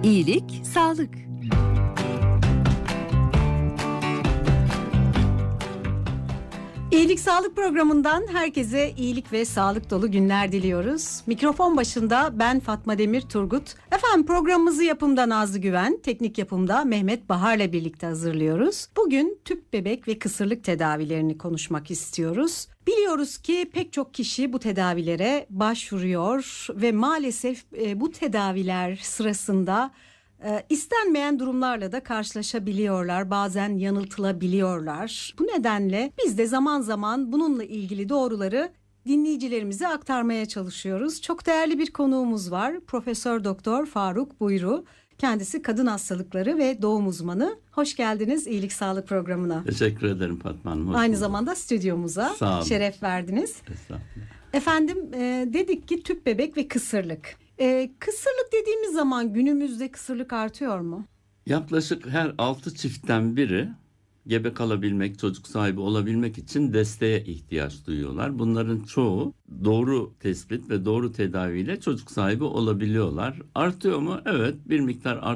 İyilik, sağlık. İyilik Sağlık programından herkese iyilik ve sağlık dolu günler diliyoruz. Mikrofon başında ben Fatma Demir Turgut. Efendim programımızı yapımda Nazlı Güven, teknik yapımda Mehmet Bahar'la birlikte hazırlıyoruz. Bugün tüp bebek ve kısırlık tedavilerini konuşmak istiyoruz. Biliyoruz ki pek çok kişi bu tedavilere başvuruyor ve maalesef bu tedaviler sırasında istenmeyen durumlarla da karşılaşabiliyorlar. Bazen yanıltılabiliyorlar. Bu nedenle biz de zaman zaman bununla ilgili doğruları dinleyicilerimize aktarmaya çalışıyoruz. Çok değerli bir konuğumuz var. Profesör Doktor Faruk Buyru. Kendisi kadın hastalıkları ve doğum uzmanı. Hoş geldiniz İyilik Sağlık programına. Teşekkür ederim Fatma Hanım. Aynı zamanda stüdyomuza şeref verdiniz. Estağfurullah. Efendim dedik ki tüp bebek ve kısırlık. Kısırlık dediğimiz zaman günümüzde kısırlık artıyor mu? Yaklaşık her 6 çiftten biri gebe kalabilmek, çocuk sahibi olabilmek için desteğe ihtiyaç duyuyorlar. Bunların çoğu doğru tespit ve doğru tedaviyle çocuk sahibi olabiliyorlar. Artıyor mu? Evet, bir miktar